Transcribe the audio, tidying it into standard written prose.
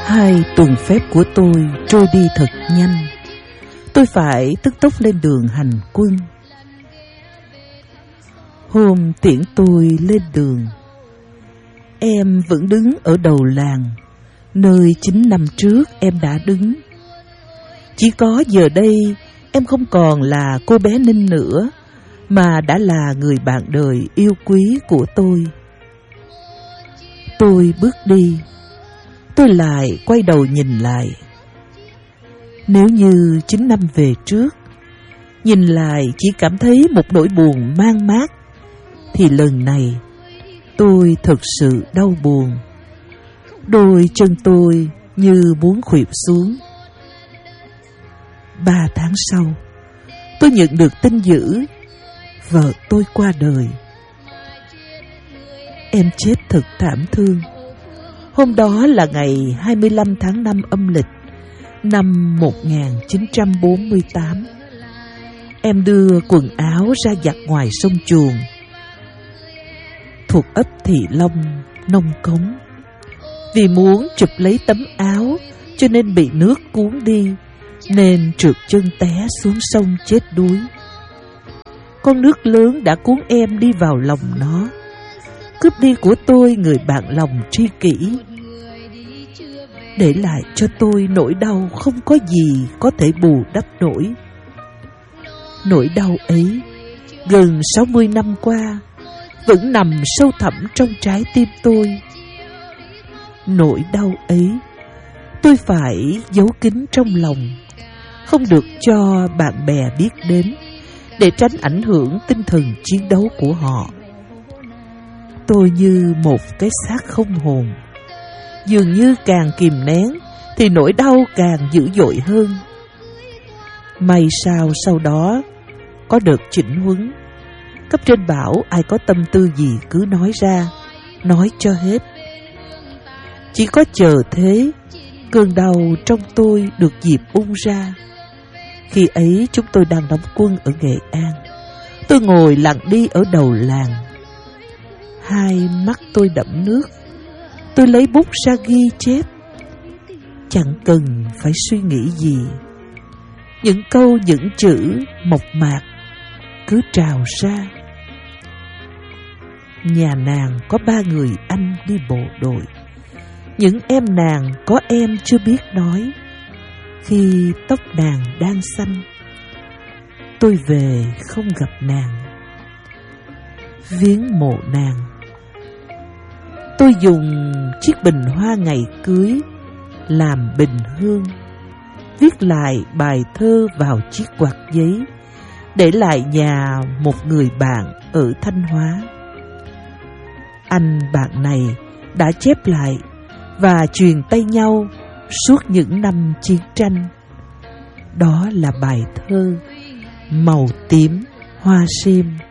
2 tuần phép của tôi trôi đi thật nhanh. Tôi phải tức tốc lên đường hành quân. Hôm tiễn tôi lên đường, em vẫn đứng ở đầu làng, nơi 9 năm trước em đã đứng. Chỉ có giờ đây em không còn là cô bé Ninh nữa, mà đã là người bạn đời yêu quý của tôi. Tôi bước đi, tôi lại quay đầu nhìn lại. Nếu như 9 năm về trước, nhìn lại chỉ cảm thấy một nỗi buồn man mác, thì lần này tôi thực sự đau buồn. Đôi chân tôi như muốn khuỵu xuống. 3 tháng sau, tôi nhận được tin dữ vợ tôi qua đời. Em chết thật thảm thương. Hôm đó là ngày 25 tháng 5 âm lịch năm 1948. Em đưa quần áo ra giặt ngoài sông Chuồng, thuộc ấp Thị Long, Nông Cống. Vì muốn chụp lấy tấm áo cho nên bị nước cuốn đi, nên trượt chân té xuống sông chết đuối. Con nước lớn đã cuốn em đi vào lòng nó, cướp đi của tôi người bạn lòng tri kỷ, để lại cho tôi nỗi đau không có gì có thể bù đắp nổi. Nỗi đau ấy gần 60 năm qua vẫn nằm sâu thẳm trong trái tim tôi. Nỗi đau ấy tôi phải giấu kín trong lòng, không được cho bạn bè biết đến, để tránh ảnh hưởng tinh thần chiến đấu của họ. Tôi như một cái xác không hồn, dường như càng kìm nén thì nỗi đau càng dữ dội hơn. May sao sau đó có đợt chỉnh huấn, cấp trên bảo ai có tâm tư gì cứ nói ra, nói cho hết. Chỉ có chờ thế, cơn đau trong tôi được dịp bung ra. Khi ấy chúng tôi đang đóng quân ở Nghệ An. Tôi ngồi lặng đi ở đầu làng. Hai mắt tôi đẫm nước. Tôi lấy bút ra ghi chép, chẳng cần phải suy nghĩ gì. Những câu những chữ mộc mạc cứ trào ra. Nhà nàng có 3 người anh đi bộ đội. Những em nàng có em chưa biết nói. Khi tóc nàng đang xanh, tôi về không gặp nàng. Viếng mộ nàng, tôi dùng chiếc bình hoa ngày cưới làm bình hương, viết lại bài thơ vào chiếc quạt giấy, để lại nhà một người bạn ở Thanh Hóa. Anh bạn này đã chép lại và truyền tay nhau suốt những năm chiến tranh. Đó là bài thơ Màu tím hoa sim.